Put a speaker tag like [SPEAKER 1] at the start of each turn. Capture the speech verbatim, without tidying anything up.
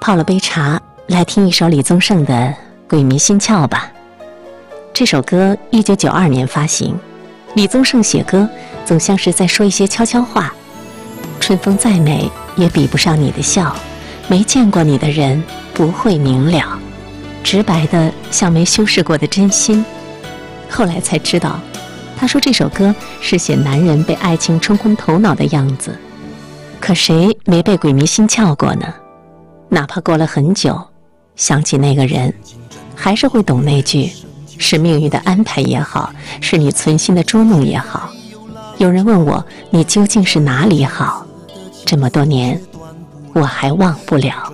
[SPEAKER 1] 泡了杯茶，来听一首李宗盛的《鬼迷心窍》吧。这首歌一九九二年发行，李宗盛写歌总像是在说一些悄悄话。春风再美也比不上你的笑，没见过你的人不会明了，直白的像没修饰过的真心。后来才知道，他说这首歌是写男人被爱情冲昏头脑的样子。可谁没被鬼迷心窍过呢？哪怕过了很久，想起那个人，还是会懂那句，是命运的安排也好，是你存心的捉弄也好。有人问我，你究竟是哪里好？这么多年，我还忘不了。